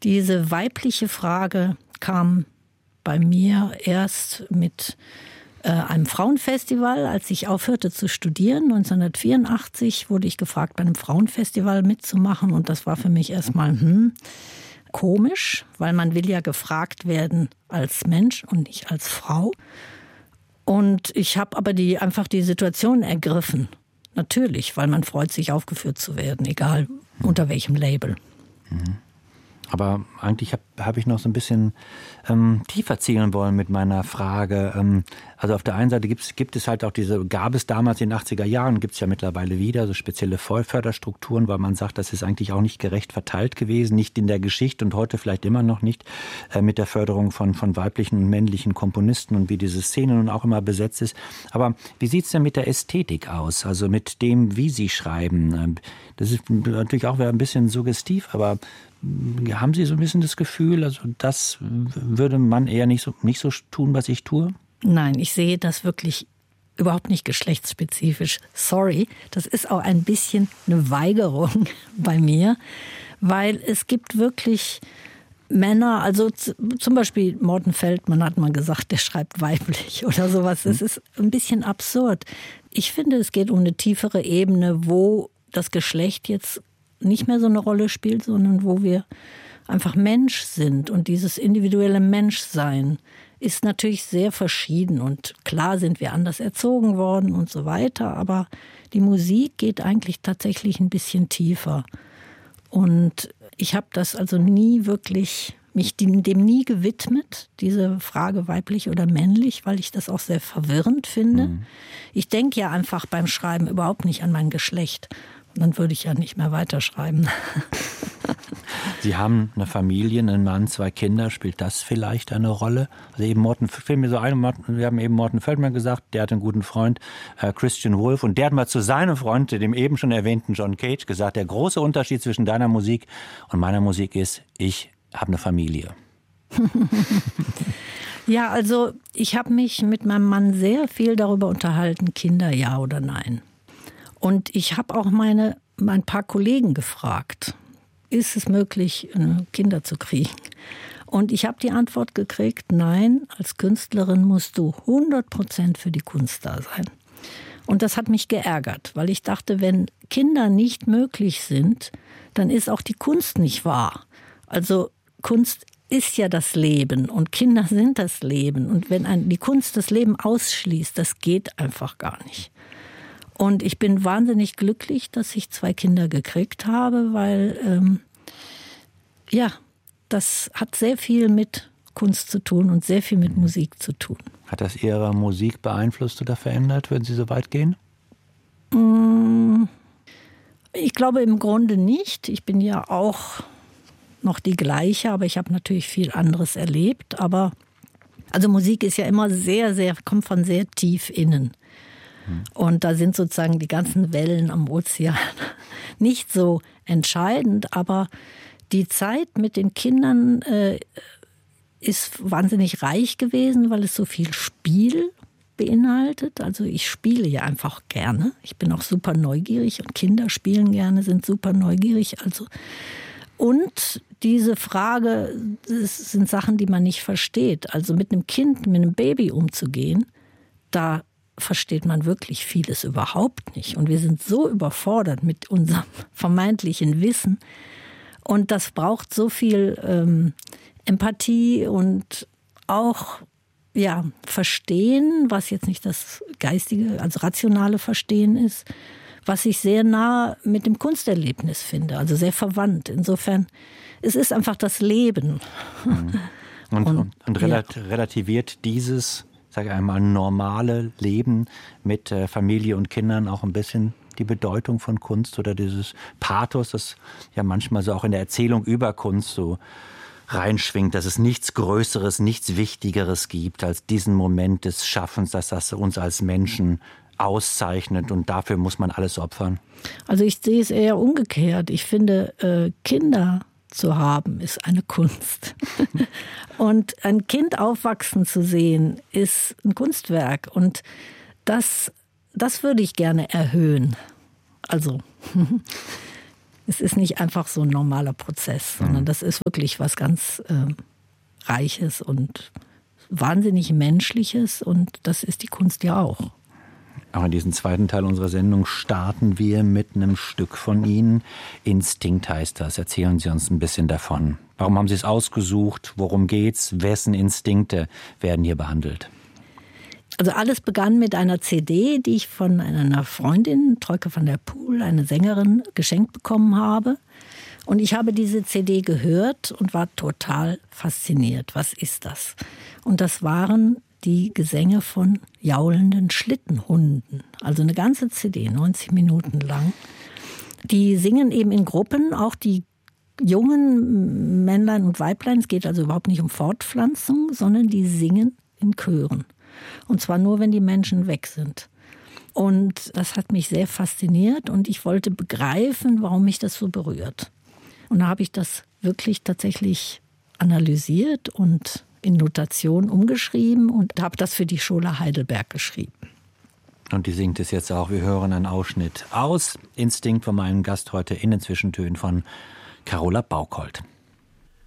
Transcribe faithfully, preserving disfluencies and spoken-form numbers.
Diese weibliche Frage kam bei mir erst mit äh, einem Frauenfestival. Als ich aufhörte zu studieren, neunzehnhundertvierundachtzig, wurde ich gefragt, bei einem Frauenfestival mitzumachen. Und das war für mich erstmal hm, komisch, weil man will ja gefragt werden als Mensch und nicht als Frau. Und ich habe aber die, einfach die Situation ergriffen. Natürlich, weil man freut sich, aufgeführt zu werden, egal unter welchem Label. Mhm. Aber eigentlich habe hab ich noch so ein bisschen ähm, tiefer zielen wollen mit meiner Frage. Ähm, also auf der einen Seite gibt's, gibt es halt auch diese, gab es damals in den achtziger Jahren, gibt es ja mittlerweile wieder so spezielle Vollförderstrukturen, weil man sagt, das ist eigentlich auch nicht gerecht verteilt gewesen, nicht in der Geschichte und heute vielleicht immer noch nicht, äh, mit der Förderung von, von weiblichen und männlichen Komponisten und wie diese Szene nun auch immer besetzt ist. Aber wie sieht's denn mit der Ästhetik aus, also mit dem, wie Sie schreiben? Das ist natürlich auch ein bisschen suggestiv, aber haben Sie so ein bisschen das Gefühl, also das würde man eher nicht so, nicht so tun, was ich tue? Nein, ich sehe das wirklich überhaupt nicht geschlechtsspezifisch. Sorry, das ist auch ein bisschen eine Weigerung bei mir, weil es gibt wirklich Männer, also zum Beispiel Morten Feldman hat mal gesagt, der schreibt weiblich oder sowas. Es ist ein bisschen absurd. Ich finde, es geht um eine tiefere Ebene, wo das Geschlecht jetzt nicht mehr so eine Rolle spielt, sondern wo wir einfach Mensch sind. Und dieses individuelle Menschsein ist natürlich sehr verschieden. Und klar sind wir anders erzogen worden und so weiter. Aber die Musik geht eigentlich tatsächlich ein bisschen tiefer. Und ich habe das also nie wirklich, mich dem nie gewidmet, diese Frage weiblich oder männlich, weil ich das auch sehr verwirrend finde. Mhm. Ich denke ja einfach beim Schreiben überhaupt nicht an mein Geschlecht. Dann würde ich ja nicht mehr weiterschreiben. Sie haben eine Familie, einen Mann, zwei Kinder. Spielt das vielleicht eine Rolle? Also eben Morten, fällt mir so ein, wir haben eben Morten Feldman gesagt, der hat einen guten Freund, äh, Christian Wolff. Und der hat mal zu seinem Freund, dem eben schon erwähnten John Cage, gesagt, der große Unterschied zwischen deiner Musik und meiner Musik ist, ich habe eine Familie. Ja, also ich habe mich mit meinem Mann sehr viel darüber unterhalten, Kinder ja oder nein. Und ich habe auch meine, ein paar Kollegen gefragt, ist es möglich, Kinder zu kriegen? Und ich habe die Antwort gekriegt, nein, als Künstlerin musst du hundert Prozent für die Kunst da sein. Und das hat mich geärgert, weil ich dachte, wenn Kinder nicht möglich sind, dann ist auch die Kunst nicht wahr. Also Kunst ist ja das Leben und Kinder sind das Leben. Und wenn ein, die Kunst das Leben ausschließt, das geht einfach gar nicht. Und ich bin wahnsinnig glücklich, dass ich zwei Kinder gekriegt habe, weil ähm, ja, das hat sehr viel mit Kunst zu tun und sehr viel mit Musik zu tun. Hat das Ihre Musik beeinflusst oder verändert, würden Sie so weit gehen? Ich glaube im Grunde nicht. Ich bin ja auch noch die gleiche, aber ich habe natürlich viel anderes erlebt. Aber also Musik ist ja immer sehr, sehr, kommt von sehr tief innen. Und da sind sozusagen die ganzen Wellen am Ozean nicht so entscheidend. Aber die Zeit mit den Kindern äh, ist wahnsinnig reich gewesen, weil es so viel Spiel beinhaltet. Also ich spiele ja einfach gerne. Ich bin auch super neugierig und Kinder spielen gerne, sind super neugierig. Also und diese Frage, das sind Sachen, die man nicht versteht. Also mit einem Kind, mit einem Baby umzugehen, da versteht man wirklich vieles überhaupt nicht. Und wir sind so überfordert mit unserem vermeintlichen Wissen. Und das braucht so viel ähm, Empathie und auch ja, Verstehen, was jetzt nicht das geistige, also rationale Verstehen ist, was ich sehr nah mit dem Kunsterlebnis finde, also sehr verwandt. Insofern, es ist einfach das Leben. Mhm. Und, und, und relat- ja. relativiert dieses, sage ich einmal, normale Leben mit äh, Familie und Kindern auch ein bisschen die Bedeutung von Kunst oder dieses Pathos, das ja manchmal so auch in der Erzählung über Kunst so reinschwingt, dass es nichts Größeres, nichts Wichtigeres gibt als diesen Moment des Schaffens, dass das uns als Menschen auszeichnet und dafür muss man alles opfern? Also ich sehe es eher umgekehrt. Ich finde, äh, Kinder zu haben, ist eine Kunst. Und ein Kind aufwachsen zu sehen, ist ein Kunstwerk. Und das, das würde ich gerne erhöhen. Also Es ist nicht einfach so ein normaler Prozess, sondern mhm. das ist wirklich was ganz äh, Reiches und wahnsinnig Menschliches und das ist die Kunst ja auch. Auch in diesem zweiten Teil unserer Sendung starten wir mit einem Stück von Ihnen. Instinkt heißt das. Erzählen Sie uns ein bisschen davon. Warum haben Sie es ausgesucht? Worum geht's? Wessen Instinkte werden hier behandelt? Also alles begann mit einer C D, die ich von einer Freundin, Troike van der Poel, eine Sängerin, geschenkt bekommen habe. Und ich habe diese C D gehört und war total fasziniert. Was ist das? Und das waren die Gesänge von jaulenden Schlittenhunden. Also eine ganze C D, neunzig Minuten lang. Die singen eben in Gruppen, auch die jungen Männlein und Weiblein. Es geht also überhaupt nicht um Fortpflanzung, sondern die singen in Chören. Und zwar nur, wenn die Menschen weg sind. Und das hat mich sehr fasziniert und ich wollte begreifen, warum mich das so berührt. Und da habe ich das wirklich tatsächlich analysiert und in Notation umgeschrieben und habe das für die Schola Heidelberg geschrieben. Und die singt es jetzt auch. Wir hören einen Ausschnitt aus Instinkt von meinem Gast heute in den Zwischentönen von Carola Bauchold.